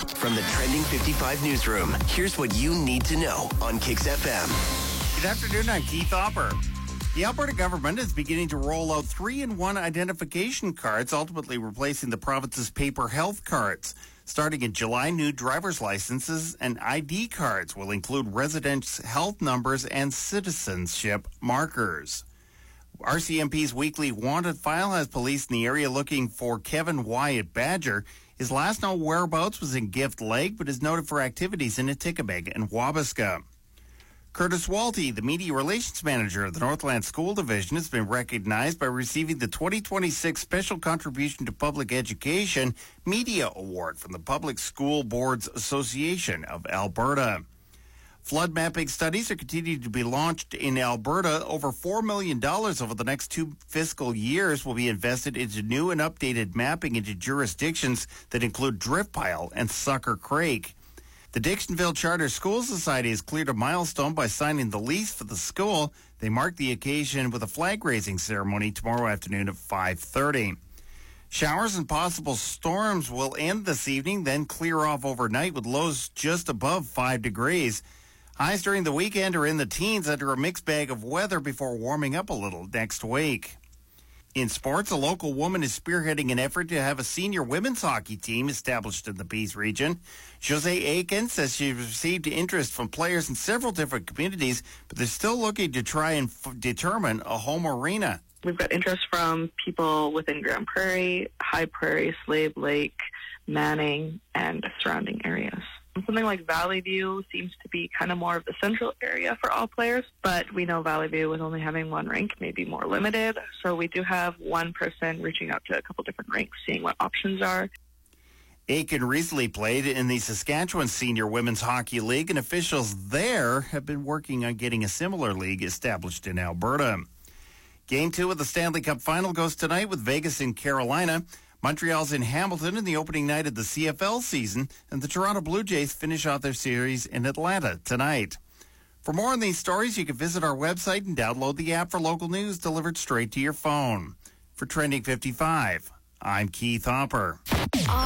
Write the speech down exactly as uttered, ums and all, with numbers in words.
From the Trending fifty-five newsroom, here's what you need to know on Kix F M. Good afternoon, I'm Keith Hopper. The Alberta government is beginning to roll out three-in-one identification cards, ultimately replacing the province's paper health cards. Starting in July, new driver's licenses and I D cards will include residents' health numbers and citizenship markers. R C M P's weekly wanted file has police in the area looking for Kevin Wyatt Badger. His last known whereabouts was in Gift Lake, but is noted for activities in Atikamekw and Wabasca. Curtis Walty, the Media Relations Manager of the Northland School Division, has been recognized by receiving the twenty twenty-six Special Contribution to Public Education Media Award from the Public School Boards Association of Alberta. Flood mapping studies are continuing to be launched in Alberta. Over four million dollars over the next two fiscal years will be invested into new and updated mapping into jurisdictions that include Driftpile and Sucker Creek. The Dixonville Charter School Society has cleared a milestone by signing the lease for the school. They mark the occasion with a flag-raising ceremony tomorrow afternoon at five thirty. Showers and possible storms will end this evening, then clear off overnight with lows just above five degrees. Highs during the weekend are in the teens under a mixed bag of weather before warming up a little next week. In sports, a local woman is spearheading an effort to have a senior women's hockey team established in the Peace region. Jose Aiken says she's received interest from players in several different communities, but they're still looking to try and f- determine a home arena. We've got interest from people within Grand Prairie, High Prairie, Slave Lake, Manning, and surrounding areas. Something like Valley View seems to be kind of more of the central area for all players, but we know Valley View with only having one rink may be more limited. So we do have one person reaching out to a couple different rinks, seeing what options are. Aiken recently played in the Saskatchewan Senior Women's Hockey League, and officials there have been working on getting a similar league established in Alberta. Game two of the Stanley Cup Final goes tonight with Vegas and Carolina. Montreal's in Hamilton in the opening night of the C F L season, and the Toronto Blue Jays finish out their series in Atlanta tonight. For more on these stories, you can visit our website and download the app for local news delivered straight to your phone. For Trending fifty-five, I'm Keith Hopper.